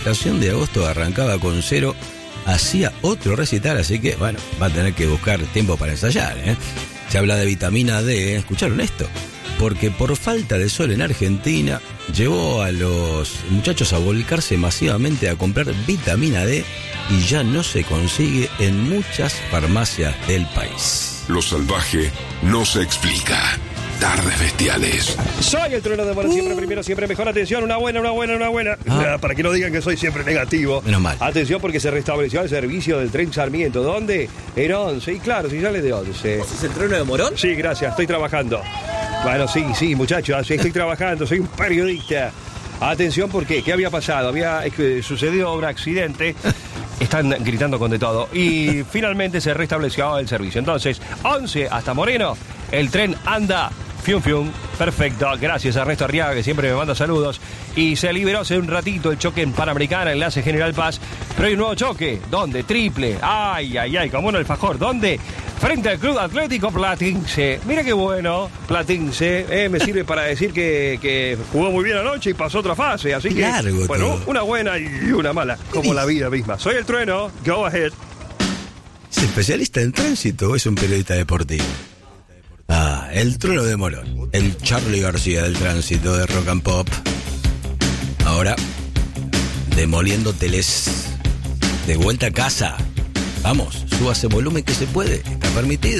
estación de agosto arrancaba con 0, hacía otro recital, así que, bueno, va a tener que buscar tiempo para ensayar, ¿eh? Se habla de vitamina D, ¿escucharon esto? Porque por falta de sol en Argentina, llevó a los muchachos a volcarse masivamente a comprar vitamina D y ya no se consigue en muchas farmacias del país. Lo salvaje no se explica. Tardes bestiales. Soy el trueno de Morón, siempre primero, siempre mejor. Atención, una buena. Para que no digan que soy siempre negativo. Menos mal. Atención, porque se restableció el servicio del tren Sarmiento. ¿Dónde? En 11. Y claro, si sale de 11. ¿Vos sos el trueno de Morón? Sí, gracias, estoy trabajando. Bueno, sí, muchachos, estoy trabajando, soy un periodista. Atención, porque ¿qué había pasado? Sucedió un accidente. Están gritando con de todo. Y finalmente se restableció el servicio. Entonces, 11 hasta Moreno, el tren anda. Fium, perfecto. Gracias a Ernesto Arriaga, que siempre me manda saludos. Y se liberó hace un ratito el choque en Panamericana, enlace General Paz. Pero hay un nuevo choque. ¿Dónde? Triple. Ay, como un alfajor. ¿Dónde? Frente al Club Atlético Platense. Mira qué bueno, Platense. Me sirve para decir que jugó muy bien anoche y pasó otra fase. Así que, largo bueno, todo. una buena y una mala, como la vida misma. Soy el trueno. Go ahead. ¿Es especialista en tránsito o es un periodista deportivo? El trueno de Morón, el Charly García del tránsito de Rock and Pop. Ahora, demoliendo teles. De vuelta a casa. Vamos, súbase volumen que se puede, está permitido.